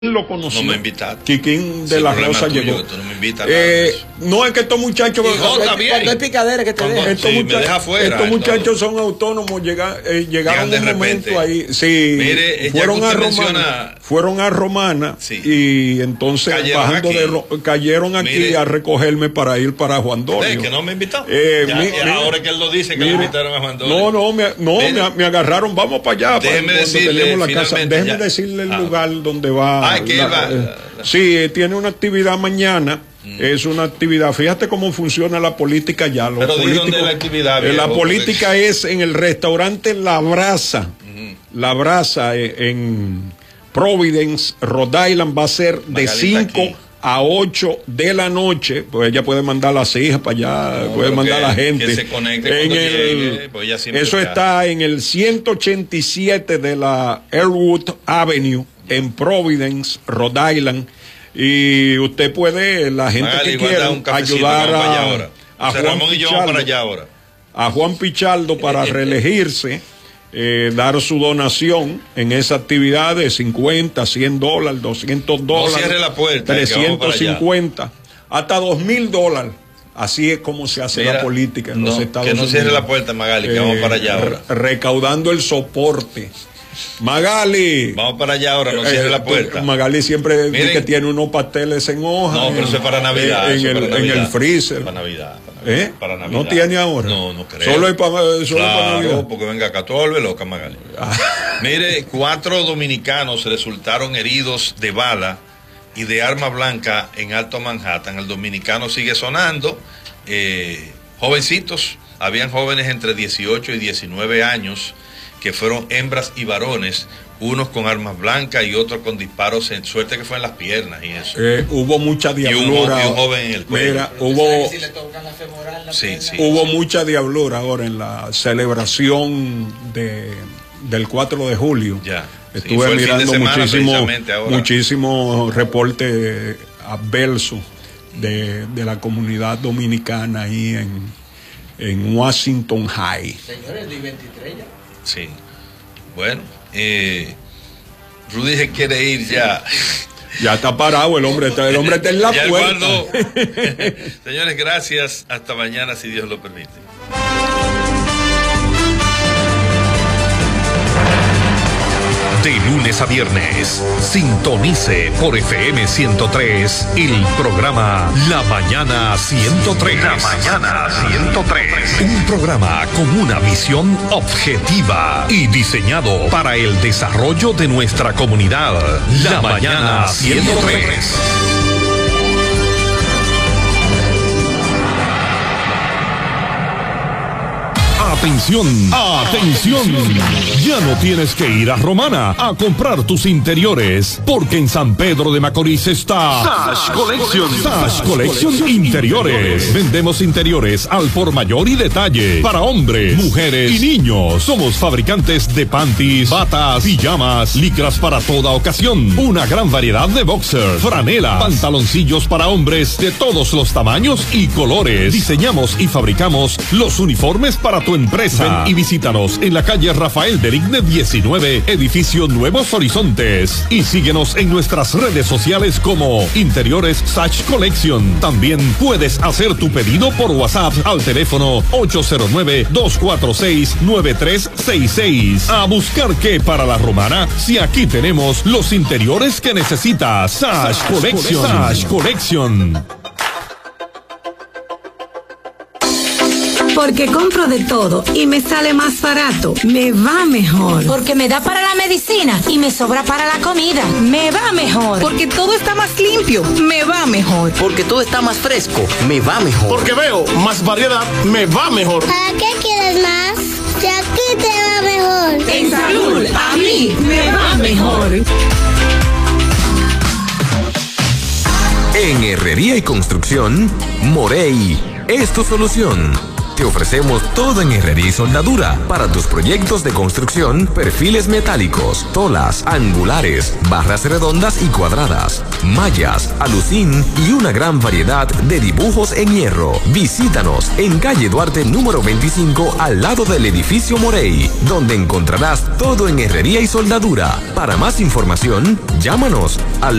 lo conocí. No me invitaste. Quiquín de la Rosa llegó. Tú no me invitas no, es que estos muchachos. Cuando hay picadera que te deja. Me deja afuera. Estos muchachos son autónomos. Llegaron un momento ahí. Sí. Mire, fueron a Romana. Sí. Y entonces cayeron aquí a recogerme para ir para Juan Dolio. Que no me invitó. Ahora que él lo dice, que le invitaron a Juan Dolio. Me agarraron. Vamos para allá. Déjeme decirle el lugar donde va. Sí, tiene una actividad mañana. Es una actividad. Fíjate cómo funciona la política ya. Pero ¿dónde es la actividad? La política es en el restaurante La Brasa. La Brasa en Providence, Rhode Island, va a ser de 5 a 8 de la noche. Pues ella puede mandar a las hijas para allá, puede mandar a la gente. Que se conecte cuando llegue, pues eso está en el 187 de la Airwood Avenue en Providence, Rhode Island. Y usted puede, la gente que quiera, ayudar a Juan Ramón y yo vamos para allá ahora. A Juan Pichardo para reelegirse, dar su donación en esa actividad de $50, $100, $200, no cierre la puerta, 350, hasta $2,000. Así es como se hace la política en los Estados Unidos. Que no cierre la puerta, Magali, que vamos para allá ahora. Recaudando el soporte. Magali, vamos para allá ahora, no cierre la puerta. Magali siempre dice que tiene unos pasteles en hoja. No, pero eso es para Navidad. En el freezer. Para Navidad. Para Navidad. ¿No tiene ahora? No creo. Solo es para Navidad. Porque venga acá, tú vuelves loca, Magali. Mire, 4 dominicanos resultaron heridos de bala y de arma blanca en Alto Manhattan. El dominicano sigue sonando. Jovencitos, habían jóvenes entre 18 y 19 años que fueron hembras y varones, unos con armas blancas y otros con disparos, en suerte que fue en las piernas y eso. Hubo mucha diablura. Y un joven en el cuello. Mira, sí. Hubo mucha diablura ahora en la celebración del 4 de julio. Ya. Estuve mirando muchísimo reporte adverso de la comunidad dominicana ahí en Washington High. Señores, el 23 ya. Sí. Bueno, Rudy se quiere ir ya. Ya está parado el hombre está en la puerta. Señores, gracias. Hasta mañana, si Dios lo permite. De lunes a viernes, sintonice por FM 103 el programa La Mañana 103. La Mañana 103. Un programa con una visión objetiva y diseñado para el desarrollo de nuestra comunidad. La Mañana 103. Atención, atención. Ya no tienes que ir a Romana a comprar tus interiores, porque en San Pedro de Macorís está Sash Collection. Sash Collection Interiores. Vendemos interiores al por mayor y detalle para hombres, mujeres y niños. Somos fabricantes de panties, batas, pijamas, licras para toda ocasión. Una gran variedad de boxers, franelas, pantaloncillos para hombres de todos los tamaños y colores. Diseñamos y fabricamos los uniformes para tu empresa. Ven y visítanos en la calle Rafael Derigne 19, edificio Nuevos Horizontes. Y síguenos en nuestras redes sociales como Interiores Sash Collection. También puedes hacer tu pedido por WhatsApp al teléfono 809-246-9366. A buscar qué para la romana, si aquí tenemos los interiores que necesitas. Sash Collection. Sash Collection. Porque compro de todo y me sale más barato, me va mejor. Porque me da para la medicina y me sobra para la comida, me va mejor. Porque todo está más limpio, me va mejor. Porque todo está más fresco, me va mejor. Porque veo más variedad, me va mejor. ¿Para qué quieres más? Si aquí te va mejor. En salud, a mí me va mejor. En Herrería y Construcción, Morey es tu solución. Te ofrecemos todo en herrería y soldadura para tus proyectos de construcción, perfiles metálicos, tolas, angulares, barras redondas y cuadradas, mallas, alucín y una gran variedad de dibujos en hierro. Visítanos en calle Duarte número 25 al lado del edificio Morey, donde encontrarás todo en herrería y soldadura. Para más información, llámanos al